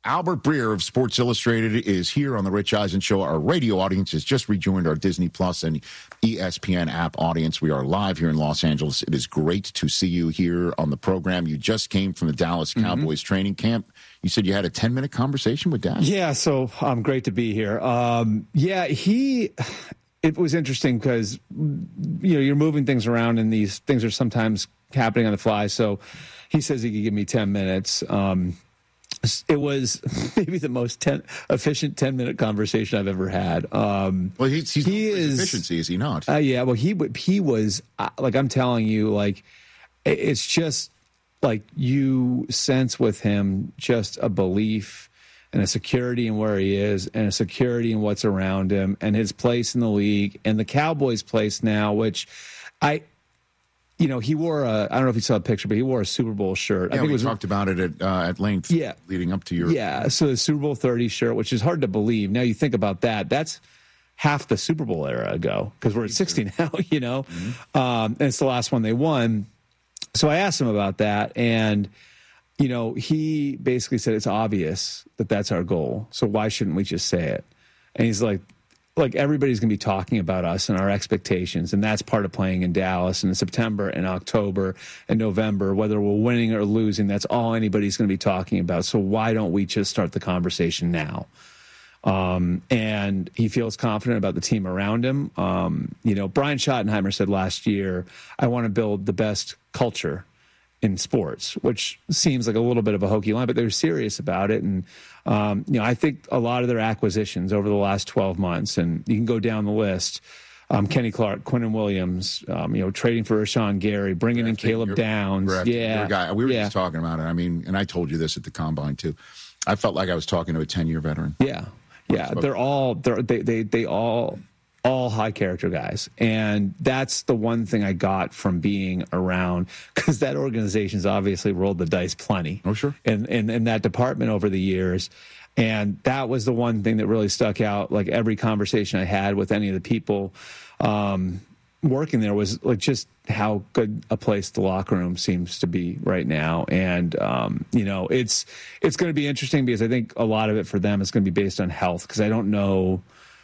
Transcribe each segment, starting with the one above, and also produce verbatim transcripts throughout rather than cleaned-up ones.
Albert Breer of Sports Illustrated is here on the Rich Eisen Show. Our radio audience has just rejoined our Disney Plus and E S P N app audience. We are live here in Los Angeles. It is great to see you here on the program. You just came from the Dallas Cowboys mm-hmm. training camp. You said you had a ten-minute conversation with Dak? Yeah, so um, great to be here. Um, yeah, he... It was interesting because, you know, you're moving things around and these things are sometimes happening on the fly. So he says he could give me ten minutes. Um, it was maybe the most ten, efficient ten-minute conversation I've ever had. Um, well, he's, he's he is efficiency, is he not? Uh, yeah, well, he he was, uh, like I'm telling you, like, it's just like you sense with him just a belief and a security in where he is, and a security in what's around him, and his place in the league, and the Cowboys' place now, which I, you know, he wore a, I don't know if you saw a picture, but he wore a Super Bowl shirt. Yeah, I think we it was, talked about it at, uh, at length yeah, leading up to your... Yeah, so the Super Bowl thirty shirt, which is hard to believe. Now you think about that, that's half the Super Bowl era ago, because we're at sixty now, you know, mm-hmm. um, and it's the last one they won. So I asked him about that, and you know, he basically said it's obvious that that's our goal. So why shouldn't we just say it? And he's like, like everybody's going to be talking about us and our expectations, and that's part of playing in Dallas in September and October and November, whether we're winning or losing. That's all anybody's going to be talking about. So why don't we just start the conversation now? Um, and he feels confident about the team around him. Um, you know, Brian Schottenheimer said last year, I want to build the best culture in sports, which seems like a little bit of a hokey line, but they're serious about it. And, um, you know, I think a lot of their acquisitions over the last twelve months, and you can go down the list, um, Kenny Clark, Quinnen Williams, um, you know, trading for Rashawn Gary, bringing in Caleb Downs. Yeah. Guy. We were yeah. just talking about it. I mean, and I told you this at the Combine too. I felt like I was talking to a ten-year veteran. Yeah. Yeah. They're all, they're, they, they, they all, all high character guys. And that's the one thing I got from being around, because that organization's obviously rolled the dice plenty. Oh, sure. In, in, in that department over the years. And that was the one thing that really stuck out. Like every conversation I had with any of the people um, working there was like just how good a place the locker room seems to be right now. And, um, you know, it's, it's going to be interesting because I think a lot of it for them is going to be based on health, because I don't know,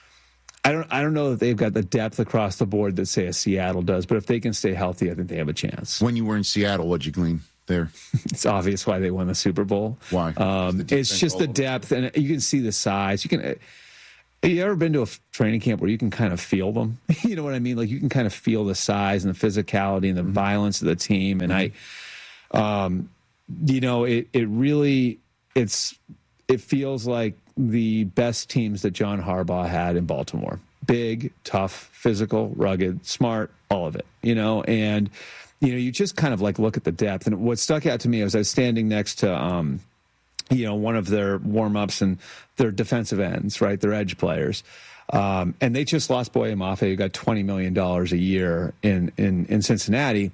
I don't I don't know if they've got the depth across the board that, say, a Seattle does, but if they can stay healthy, I think they have a chance. When you were in Seattle, what'd you glean there? It's obvious why they won the Super Bowl. Why? Um, it's just the depth, and you can see the size. You can. Have you ever been to a training camp where you can kind of feel them? You know what I mean? Like you can kind of feel the size and the physicality and the mm-hmm. violence of the team. And mm-hmm. I, um, you know, it it really it's it feels like the best teams that John Harbaugh had in Baltimore. Big, tough, physical, rugged, smart, all of it, you know, and, you know, you just kind of like look at the depth. And what stuck out to me was I was standing next to, um, you know, one of their warm-ups and their defensive ends, right, their edge players. Um, and they just lost Boye Mafe, who got twenty million dollars a year in, in, in Cincinnati.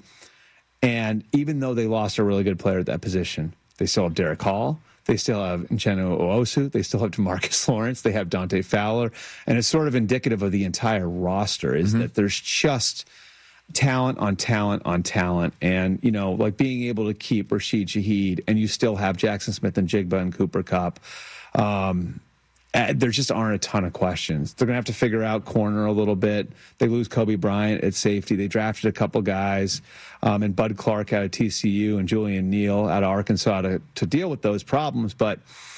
And even though they lost a really good player at that position, they still have Derek Hall. They still have Uchenna Nwosu. They still have DeMarcus Lawrence. They have Dante Fowler. And it's sort of indicative of the entire roster is mm-hmm. that there's just talent on talent on talent. And, you know, like being able to keep Rashid Shaheed, and you still have Jackson Smith and Jigba and Cooper Kupp. Um, there just aren't a ton of questions. They're going to have to figure out corner a little bit. They lose Kobe Bryant at safety. They drafted a couple guys, um, and Bud Clark out of T C U and Julian Neal out of Arkansas to, to deal with those problems. But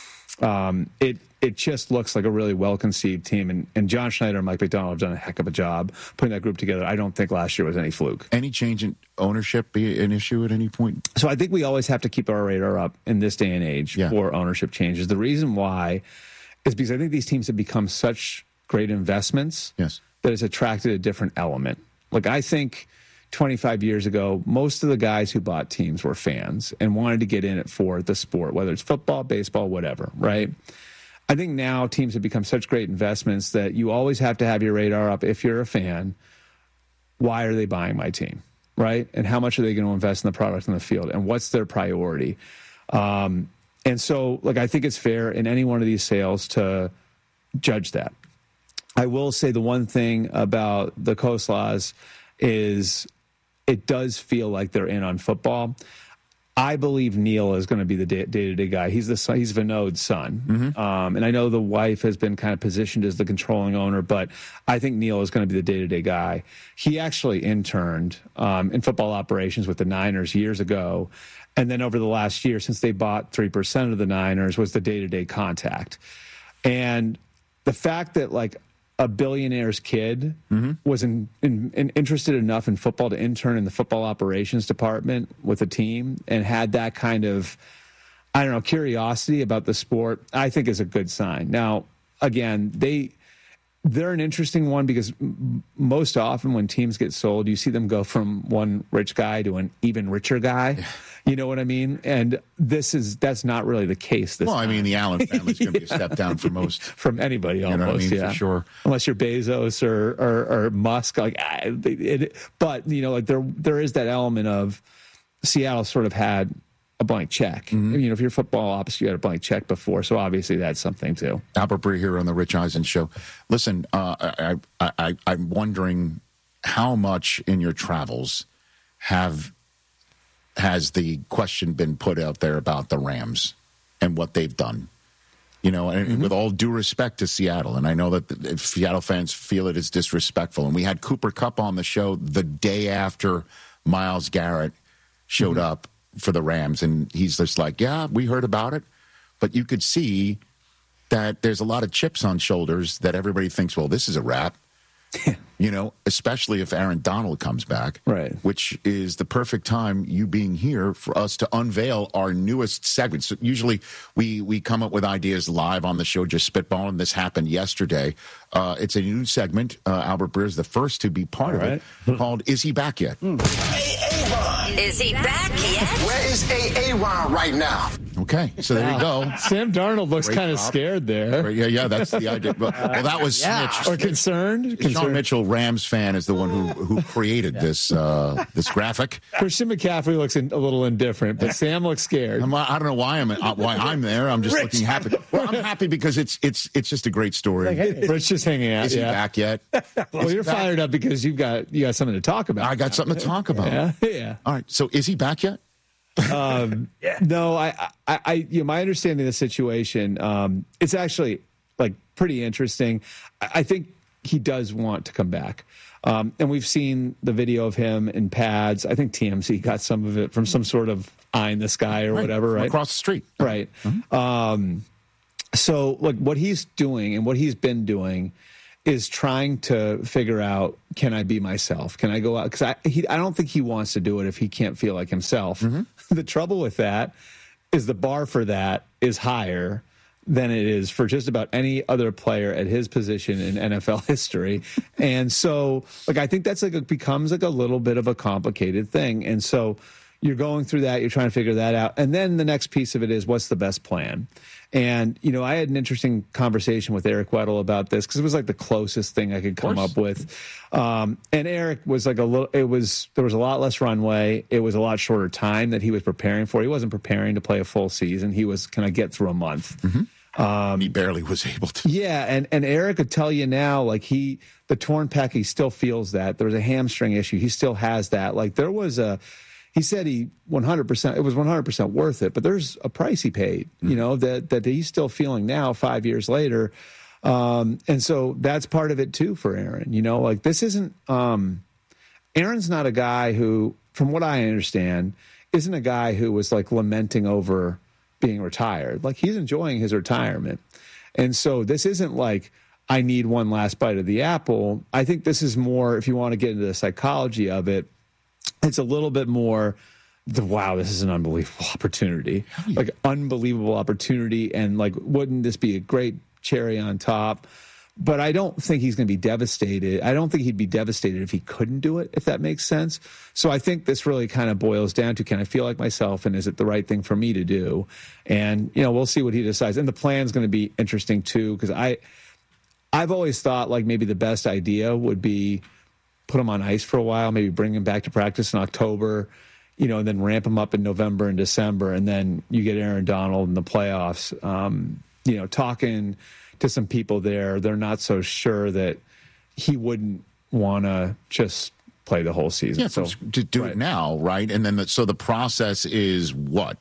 um, it it just looks like a really well-conceived team. And, and John Schneider and Mike McDonald have done a heck of a job putting that group together. I don't think last year was any fluke. Any change in ownership be an issue at any point? So I think we always have to keep our radar up in this day and age yeah. for ownership changes. The reason why is because I think these teams have become such great investments yes. that it's attracted a different element. Like I think twenty-five years ago, most of the guys who bought teams were fans and wanted to get in it for the sport, whether it's football, baseball, whatever, right? I think now teams have become such great investments that you always have to have your radar up if you're a fan. Why are they buying my team, right? And how much are they going to invest in the product in the field? And what's their priority? Um, And so, like, I think it's fair in any one of these sales to judge that. I will say the one thing about the Koslaws is it does feel like they're in on football. I believe Neil is going to be the day to day guy. He's the son, he's Vinod's son, mm-hmm. um, and I know the wife has been kind of positioned as the controlling owner, but I think Neil is going to be the day to day guy. He actually interned um, in football operations with the Niners years ago, and then over the last year, since they bought three percent of the Niners, was the day to day contact. And the fact that like a billionaire's kid mm-hmm. was in, in, in interested enough in football to intern in the football operations department with a team and had that kind of, I don't know, curiosity about the sport, I think is a good sign. Now, again, they, they're an interesting one because m- most often when teams get sold, you see them go from one rich guy to an even richer guy. You know what I mean? And this is, that's not really the case this Well, time. I mean, the Allen family's going to be a step down for most. From anybody almost, you know what I mean? Yeah. For sure. Unless you're Bezos or, or, or Musk. Like, it, it, but, you know, like there there is that element of Seattle sort of had a blank check. Mm-hmm. You know, if you're football ops, you had a blank check before. So obviously that's something too. Albert Breer here on the Rich Eisen Show. Listen, uh, I, I, I, I'm wondering how much in your travels have has the question been put out there about the Rams and what they've done? You know, and mm-hmm. with all due respect to Seattle, and I know that the, Seattle fans feel it is disrespectful. And we had Cooper Kupp on the show the day after Myles Garrett showed mm-hmm. up for the Rams, and he's just like, yeah, we heard about it. But you could see that there's a lot of chips on shoulders that everybody thinks, well, this is a wrap. You know, especially if Aaron Donald comes back, right? Which is the perfect time, you being here, for us to unveil our newest segment. So usually we we come up with ideas live on the show, just spitballing. This happened yesterday. Uh, it's a new segment. Uh, Albert Breer is the first to be part All of right. it, called "Is He Back Yet?" Mm. A-A-Ron. Is he back yet? Where is A-A-Ron right now? Okay, so there you go. Sam Darnold looks kind of scared there. Yeah, yeah, that's the idea. Well, that was yeah. Snitch. Or concerned. Sean concerned. Mitchell, Rams fan, is the one who who created yeah. this uh, this graphic. Christian McCaffrey looks in, a little indifferent, but Sam looks scared. I'm, I don't know why I'm why I'm there. I'm just Rich. looking happy. Well, I'm happy because it's it's it's just a great story. Like, hey, Rich just hanging out. Is yeah. he back yet? Well, you're back? Fired up because you've got you got something to talk about. I got something to talk about. Yeah, yeah. All right. So is he back yet? um, yeah. No, I, I, I, you know, my understanding of the situation, um, it's actually like pretty interesting. I, I think he does want to come back. Um, and we've seen the video of him in pads. I think T M Z got some of it from some sort of eye in the sky or right. whatever, right? Across the street. Right. Mm-hmm. Um, so like what he's doing and what he's been doing is trying to figure out, can I be myself? Can I go out? Because I, he, I don't think he wants to do it if he can't feel like himself. Mm-hmm. The trouble with that is the bar for that is higher than it is for just about any other player at his position in N F L history. And so, like, I think that's like, it becomes like a little bit of a complicated thing. And so you're going through that, you're trying to figure that out. And then the next piece of it is, what's the best plan? And, you know, I had an interesting conversation with Eric Weddle about this because it was like the closest thing I could come up with. Um, and Eric was like a little, it was, there was a lot less runway. It was a lot shorter time that he was preparing for. He wasn't preparing to play a full season. He was, can I get through a month? Mm-hmm. Um, he barely was able to. Yeah. And, and Eric could tell you now, like he, the torn pec, he still feels that. There was a hamstring issue. He still has that. Like there was a, he said he one hundred percent, it was one hundred percent worth it, but there's a price he paid, mm-hmm. you know, that, that he's still feeling now five years later. Um, and so that's part of it too for Aaron, you know, like this isn't, um, Aaron's not a guy who, from what I understand, isn't a guy who was like lamenting over being retired. Like he's enjoying his retirement. And so this isn't like, I need one last bite of the apple. I think this is more, if you want to get into the psychology of it, it's a little bit more the, wow, this is an unbelievable opportunity, like unbelievable opportunity. And like, wouldn't this be a great cherry on top? But I don't think he's going to be devastated. I don't think he'd be devastated if he couldn't do it, if that makes sense. So I think this really kind of boils down to, can I feel like myself, and is it the right thing for me to do? And, you know, we'll see what he decides. And the plan's going to be interesting too, because I, I've always thought like maybe the best idea would be put him on ice for a while, maybe bring him back to practice in October, you know, and then ramp him up in November and December. And then you get Aaron Donald in the playoffs. Um, you know, talking to some people there, they're not so sure that he wouldn't want to just play the whole season. Yeah, so to do right. it now, right? And then the, so the process is what?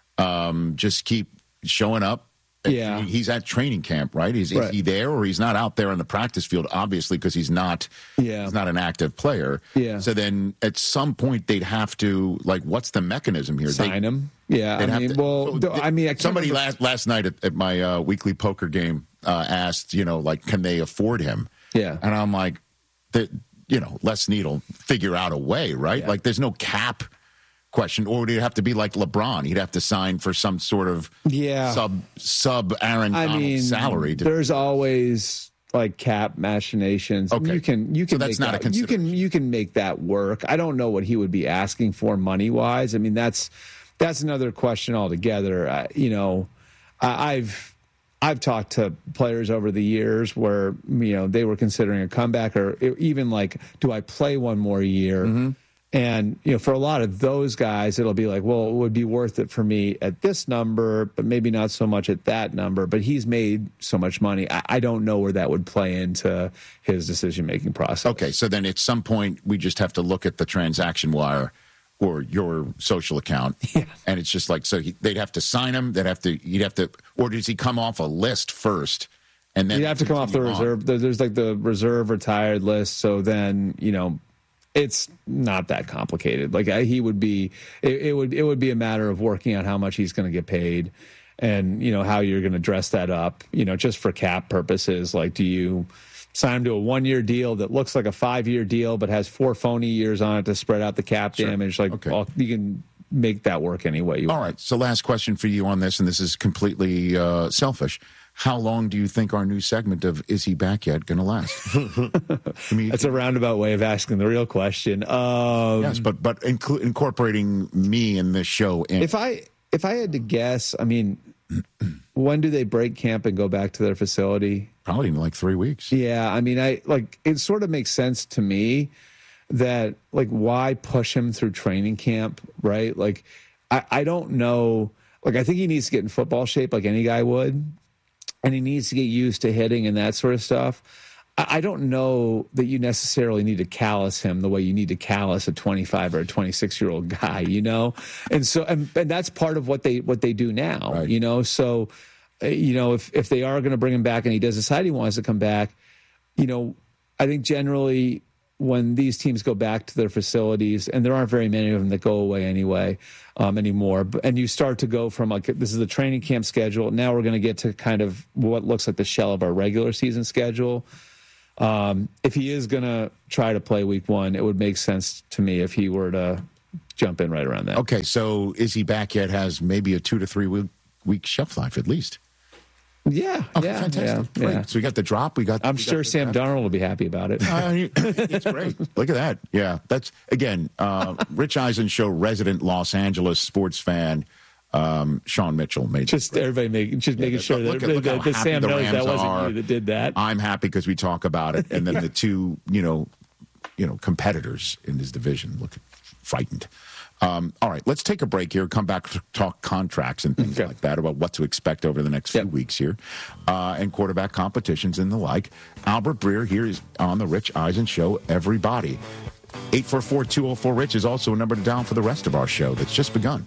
Um, just keep showing up. Yeah, he's at training camp, right? Is, right. is he there, or he's not out there on the practice field? Obviously, because he's not. Yeah. he's not an active player. Yeah. So then, at some point, they'd have to like, what's the mechanism here? Sign they, him. Yeah, I mean, to, well, so I mean, I somebody remember. last last night at, at my uh, weekly poker game uh, asked, you know, like, can they afford him? Yeah, and I'm like, the, you know, Les Needle figure out a way, right? Yeah. Like, there's no cap question, or would it have to be like LeBron? He'd have to sign for some sort of yeah sub sub Aaron I Donald mean, salary. To, there's always like cap machinations. Okay. You can you can so that's make not that, a you can consideration. you can make that work. I don't know what he would be asking for money wise. I mean, that's that's another question altogether. Uh, you know, I, I've. I've talked to players over the years where, you know, they were considering a comeback, or even like, do I play one more year? Mm-hmm. And, you know, for a lot of those guys, it'll be like, well, it would be worth it for me at this number, but maybe not so much at that number. But he's made so much money. I, I don't know where that would play into his decision-making process. Okay, so then at some point, we just have to look at the transaction wire or your social account, yeah. and it's just like, so he, they'd have to sign him. They'd have to, you'd have to, or does he come off a list first, and then you have to come off the reserve? On? There's like the reserve retired list. So then, you know, it's not that complicated. Like he would be, it, it would, it would be a matter of working out how much he's going to get paid, and you know how you're going to dress that up. You know, just for cap purposes. Like, do you sign him to a one-year deal that looks like a five-year deal but has four phony years on it to spread out the cap sure. damage? Like, okay. all, you can make that work any way you all want. All right, so last question for you on this, and this is completely uh, selfish. How long do you think our new segment of Is He Back Yet going to last? I mean, that's a roundabout way of asking the real question. Um, yes, but but inclu- incorporating me in this show. In- if I if I had to guess, I mean, when do they break camp and go back to their facility? Probably in like three weeks. Yeah, I mean, I like it. Sort of makes sense to me that like why push him through training camp, right? Like, I, I don't know. Like, I think he needs to get in football shape, like any guy would, and he needs to get used to hitting and that sort of stuff. I, I don't know that you necessarily need to callous him the way you need to callous a twenty-five or a twenty-six year old guy, you know. And so, and, and that's part of what they what they do now, right. you know. So. You know, if, if they are going to bring him back and he does decide he wants to come back, you know, I think generally when these teams go back to their facilities, and there aren't very many of them that go away anyway um, anymore, and you start to go from like, this is the training camp schedule. Now we're going to get to kind of what looks like the shell of our regular season schedule. Um, if he is going to try to play week one, it would make sense to me if he were to jump in right around that. Okay, so Is He Back Yet has maybe a two to three week, week shelf life at least. Yeah, okay, yeah, fantastic. yeah, Great. yeah. So we got the drop. We got. I'm we sure got Sam Darnold will be happy about it. Uh, it's great. Look at that. Yeah, that's again. Uh, Rich Eisen Show resident Los Angeles sports fan, um, Sean Mitchell made just everybody making just yeah, making sure look, that, look that, that Sam knows that wasn't are. you that did that. I'm happy because we talk about it, and then yeah. the two, you know, you know, competitors in this division look frightened. Um, all right, let's take a break here. Come back to talk contracts and things okay. like that about what to expect over the next few yep. weeks here, uh, and quarterback competitions and the like. Albert Breer here is on the Rich Eisen Show. Everybody, eight four four, two oh four, Rich is also a number to dial for the rest of our show that's just begun.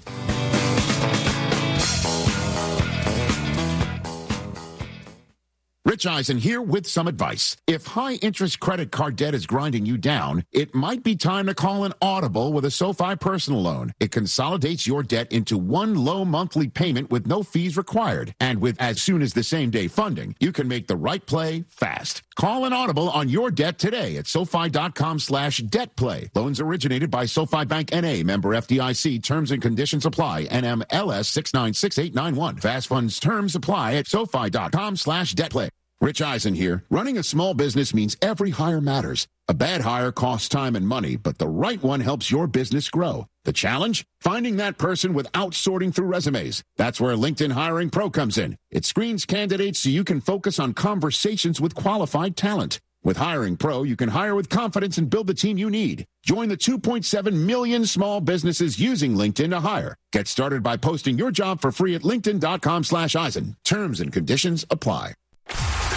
Rich Eisen here with some advice. If high-interest credit card debt is grinding you down, it might be time to call an Audible with a SoFi personal loan. It consolidates your debt into one low monthly payment with no fees required. And with as soon as the same-day funding, you can make the right play fast. Call an Audible on your debt today at SoFi.com slash debt play. Loans originated by SoFi Bank N A, member F D I C. Terms and conditions apply. N M L S six nine six eight nine one. Fast funds terms apply at SoFi.com slash debt play. Rich Eisen here. Running a small business means every hire matters. A bad hire costs time and money, but the right one helps your business grow. The challenge? Finding that person without sorting through resumes. That's where LinkedIn Hiring Pro comes in. It screens candidates so you can focus on conversations with qualified talent. With Hiring Pro, you can hire with confidence and build the team you need. Join the two point seven million small businesses using LinkedIn to hire. Get started by posting your job for free at linkedin.com slash Eisen. Terms and conditions apply.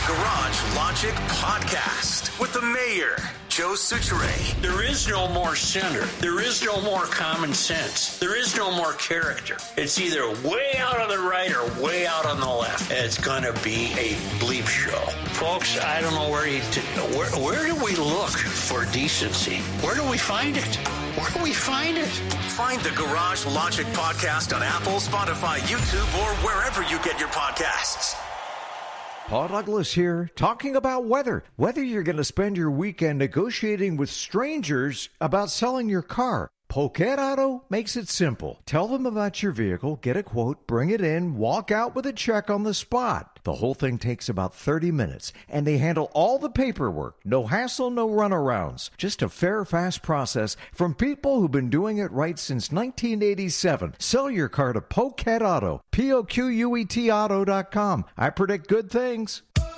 Garage Logic Podcast with the mayor, Joe Soucheray. There is no more center. There is no more common sense. There is no more character. It's either way out on the right or way out on the left. It's going to be a bleep show. Folks, I don't know where you, t- where, where do we look for decency? Where do we find it? Where do we find it? Find the Garage Logic Podcast on Apple, Spotify, YouTube, or wherever you get your podcasts. Paul Douglas here, talking about weather. Whether you're going to spend your weekend negotiating with strangers about selling your car, Poquet Auto makes it simple. Tell them about your vehicle, get a quote, bring it in, walk out with a check on the spot. The whole thing takes about thirty minutes, and they handle all the paperwork. No hassle, no runarounds. Just a fair, fast process from people who've been doing it right since nineteen eighty-seven. Sell your car to Poquet Auto, P O Q U E T auto dot com. I predict good things.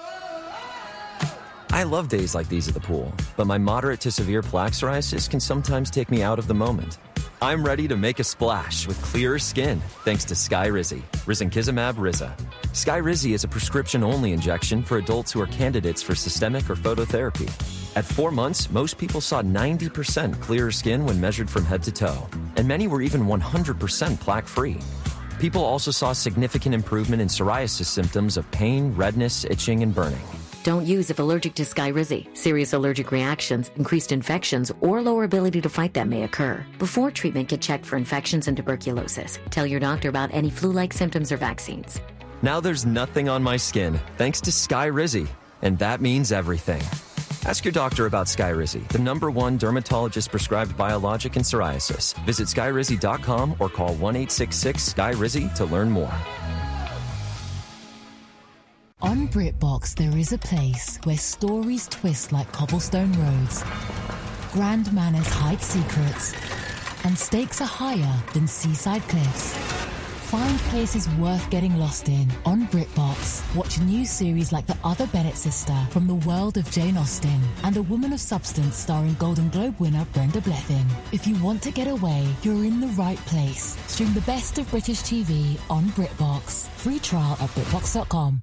I love days like these at the pool, but my moderate to severe plaque psoriasis can sometimes take me out of the moment. I'm ready to make a splash with clearer skin thanks to Skyrizi, Risankizumab Riza. Skyrizi is a prescription-only injection for adults who are candidates for systemic or phototherapy. At four months, most people saw ninety percent clearer skin when measured from head to toe, and many were even one hundred percent plaque-free. People also saw significant improvement in psoriasis symptoms of pain, redness, itching, and burning. Don't use if allergic to Skyrizi. Serious allergic reactions, increased infections, or lower ability to fight them may occur. Before treatment, get checked for infections and tuberculosis. Tell your doctor about any flu-like symptoms or vaccines. Now there's nothing on my skin thanks to Skyrizi, and that means everything. Ask your doctor about Skyrizi, the number one dermatologist-prescribed biologic in psoriasis. Visit Skyrizi dot com or call one eight six six Sky Rizi to learn more. On BritBox, there is a place where stories twist like cobblestone roads, grand manners hide secrets, and stakes are higher than seaside cliffs. Find places worth getting lost in on BritBox. Watch new series like The Other Bennett Sister from the world of Jane Austen and A Woman of Substance starring Golden Globe winner Brenda Blethyn. If you want to get away, you're in the right place. Stream the best of British T V on BritBox. Free trial at BritBox dot com.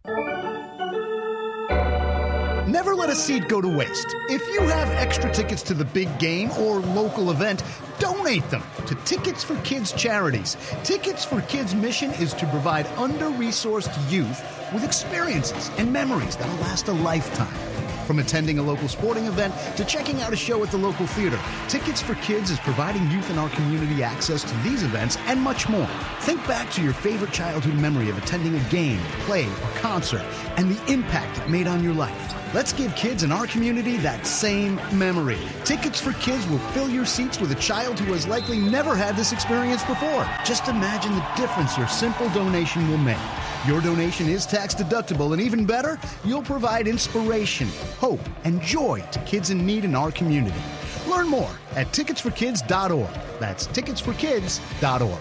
Never let a seat go to waste. If you have extra tickets to the big game or local event, donate them to Tickets for Kids charities. Tickets for Kids' mission is to provide under-resourced youth with experiences and memories that'll last a lifetime. From attending a local sporting event to checking out a show at the local theater, Tickets for Kids is providing youth in our community access to these events and much more. Think back to your favorite childhood memory of attending a game, play, or concert, and the impact it made on your life. Let's give kids in our community that same memory. Tickets for Kids will fill your seats with a child who has likely never had this experience before. Just imagine the difference your simple donation will make. Your donation is tax deductible, and even better, you'll provide inspiration, hope, and joy to kids in need in our community. Learn more at tickets for kids dot org. That's tickets for kids dot org.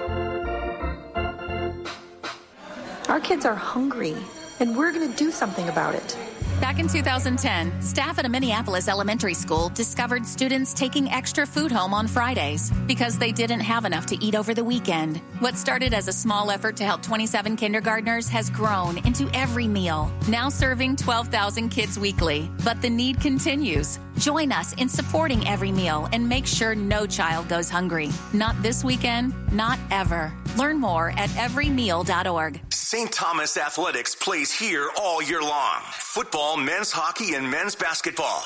Our kids are hungry, and we're going to do something about it. Back in two thousand ten, staff at a Minneapolis elementary school discovered students taking extra food home on Fridays because they didn't have enough to eat over the weekend. What started as a small effort to help twenty-seven kindergartners has grown into every meal, now serving twelve thousand kids weekly. But the need continues. Join us in supporting Every Meal and make sure no child goes hungry. Not this weekend, not ever. Learn more at every meal dot org. Saint Thomas Athletics plays here all year long. Football, men's hockey, and men's basketball.